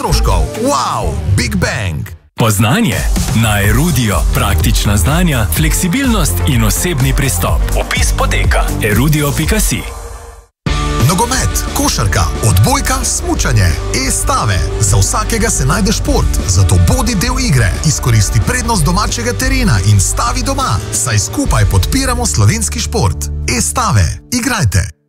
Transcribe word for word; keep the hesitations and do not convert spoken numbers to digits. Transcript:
stroškov. Wow, Big Bang! Poznanje na Erudio. Praktična znanja, fleksibilnost in osebni pristop. Opis poteka erudio pika si. Nogomet, košarka, odbojka, smučanje, e-stave. Za vsakega se najde šport, zato bodi del igre. Izkoristi prednost domačega terena in stavi doma, saj skupaj podpiramo slovenski šport. E-stave, igrajte!